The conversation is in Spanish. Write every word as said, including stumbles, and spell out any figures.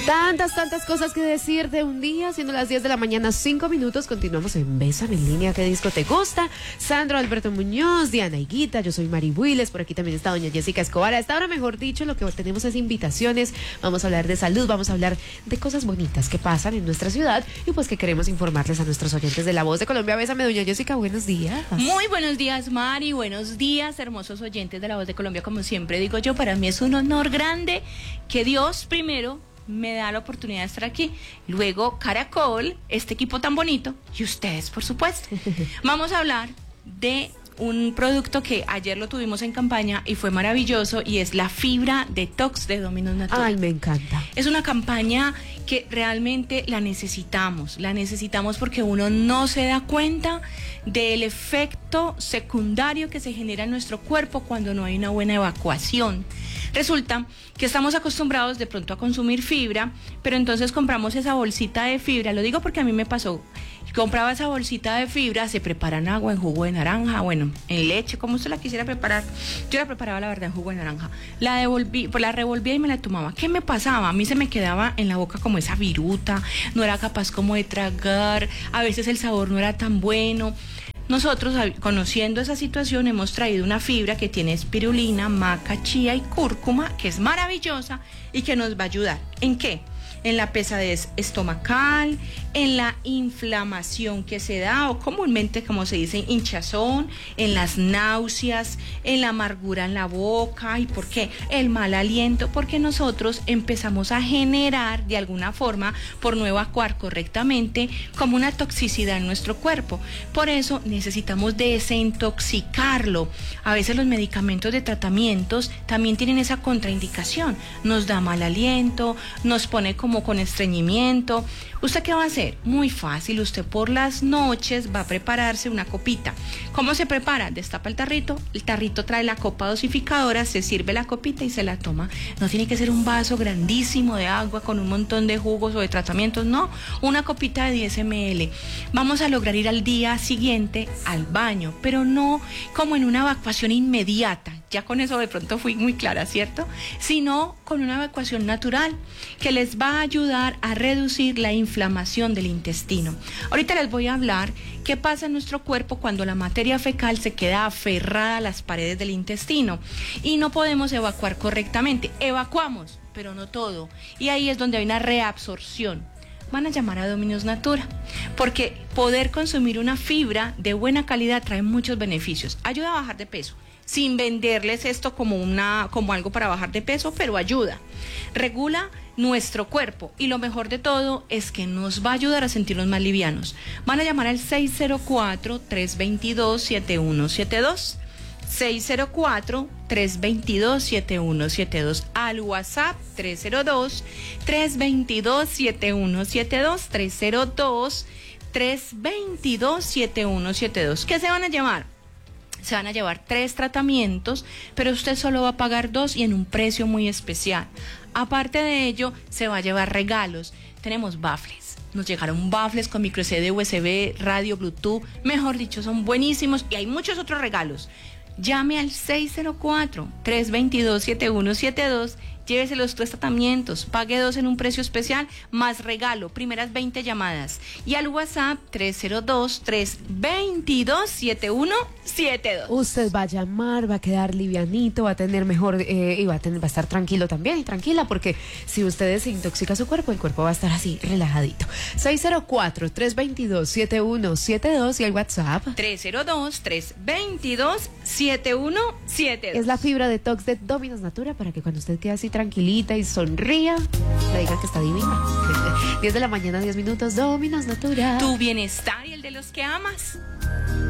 Tantas, tantas cosas que decir de un día, siendo las diez de la mañana, cinco minutos. Continuamos en Bésame en línea. ¿Qué disco te gusta? Sandro Alberto Muñoz, Diana Higuita, yo soy Mari Builes, por aquí también está doña Jessica Escobar. A esta hora, mejor dicho, lo que tenemos es invitaciones. Vamos a hablar de salud, vamos a hablar de cosas bonitas que pasan en nuestra ciudad y pues que queremos informarles a nuestros oyentes de La Voz de Colombia. Bésame, doña Jessica, buenos días. Muy buenos días, Mari, buenos días, hermosos oyentes de La Voz de Colombia. Como siempre digo yo, para mí es un honor grande que Dios primero me da la oportunidad de estar aquí, luego Caracol, este equipo tan bonito, y ustedes, por supuesto. Vamos a hablar de un producto que ayer lo tuvimos en campaña y fue maravilloso, y es la fibra detox de Dominos Natura. Ay, me encanta. Es una campaña que realmente la necesitamos, la necesitamos porque uno no se da cuenta del efecto secundario que se genera en nuestro cuerpo cuando no hay una buena evacuación. Resulta que estamos acostumbrados de pronto a consumir fibra, pero entonces compramos esa bolsita de fibra, lo digo porque a mí me pasó. Compraba esa bolsita de fibra, se prepara en agua, en jugo de naranja, bueno, en leche, como usted la quisiera preparar. Yo la preparaba, la verdad, en jugo de naranja. La devolví, pues la revolvía y me la tomaba. ¿Qué me pasaba? A mí se me quedaba en la boca como esa viruta, no era capaz como de tragar, a veces el sabor no era tan bueno. Nosotros, conociendo esa situación, hemos traído una fibra que tiene espirulina, maca, chía y cúrcuma, que es maravillosa y que nos va a ayudar. ¿En qué? En la pesadez estomacal, en la inflamación que se da, o comúnmente como se dice, hinchazón, en las náuseas, en la amargura en la boca. ¿Y por qué? El mal aliento, porque nosotros empezamos a generar de alguna forma, por no evacuar correctamente, como una toxicidad en nuestro cuerpo. Por eso necesitamos desintoxicarlo. A veces los medicamentos de tratamientos también tienen esa contraindicación. Nos da mal aliento, nos pone como como con estreñimiento. ¿Usted qué va a hacer? Muy fácil, usted por las noches va a prepararse una copita. ¿Cómo se prepara? Destapa el tarrito, el tarrito trae la copa dosificadora, se sirve la copita y se la toma. No tiene que ser un vaso grandísimo de agua con un montón de jugos o de tratamientos, no, una copita de diez mililitros. Vamos a lograr ir al día siguiente al baño, pero no como en una evacuación inmediata. Ya con eso de pronto fui muy clara, ¿cierto? Sino con una evacuación natural que les va a ayudar a reducir la inflamación del intestino. Ahorita les voy a hablar qué pasa en nuestro cuerpo cuando la materia fecal se queda aferrada a las paredes del intestino y no podemos evacuar correctamente. Evacuamos, pero no todo. Y ahí es donde hay una reabsorción. Van a llamar a Dominos Natura, porque poder consumir una fibra de buena calidad trae muchos beneficios. Ayuda a bajar de peso, sin venderles esto como, una, como algo para bajar de peso, pero ayuda. Regula nuestro cuerpo y lo mejor de todo es que nos va a ayudar a sentirnos más livianos. Van a llamar al seis cero cuatro, tres dos dos, siete uno siete dos. seis cero cuatro, tres dos dos, siete uno siete dos, al WhatsApp tres cero dos, tres dos dos, siete uno siete dos, tres cero dos, tres dos dos, siete uno siete dos. ¿Qué se van a llevar? Se van a llevar tres tratamientos, pero usted solo va a pagar dos y en un precio muy especial. Aparte de ello, se va a llevar regalos. Tenemos baffles. Nos llegaron baffles con micro C D, U S B, radio, Bluetooth. Mejor dicho, son buenísimos y hay muchos otros regalos. Llame al seis cero cuatro, tres dos dos, siete uno siete dos, llévese los tres tratamientos, pague dos en un precio especial, más regalo, primeras veinte llamadas. Y al WhatsApp tres cero dos, tres dos dos, siete uno siete dos. Usted va a llamar, va a quedar livianito, va a tener mejor, eh, y va a, tener, va a estar tranquilo también y tranquila, porque si usted desintoxica su cuerpo, el cuerpo va a estar así, relajadito. seis cero cuatro, tres dos dos, siete uno siete dos y el WhatsApp tres cero dos, tres dos dos, siete uno siete dos. Es la fibra detox de Dominos Natura para que cuando usted quede así tranquilita y sonría, le digan que está divina. diez de la mañana, diez minutos, Dominos Natura. Tu bienestar y el de los que amas.